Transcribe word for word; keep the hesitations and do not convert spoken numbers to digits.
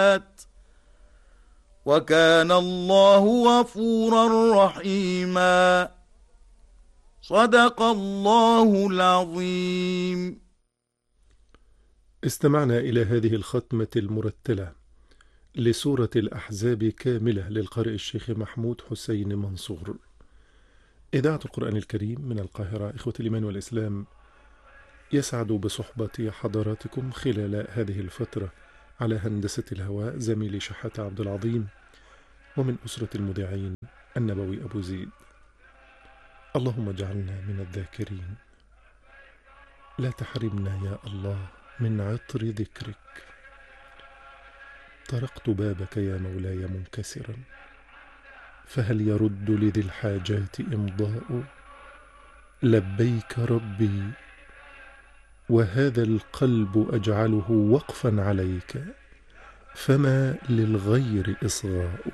وكان الله غفورا رحيما. صدق الله العظيم. استمعنا إلى هذه الختمة المرتلة لسورة الأحزاب كاملة للقارئ الشيخ محمود حسين منصور. إذاعة القرآن الكريم من القاهرة. إخوة الإيمان والإسلام، يسعد بصحبة حضراتكم خلال هذه الفترة على هندسة الهواء زميلي شحات عبد العظيم، ومن أسرة المذيعين النبوي أبو زيد. اللهم اجعلنا من الذاكرين، لا تحرمنا يا الله من عطر ذكرك. طرقت بابك يا مولاي منكسرا، فهل يرد لذي الحاجات إمضاء؟ لبيك ربي، وهذا القلب أجعله وقفا عليك، فما للغير إصغاء.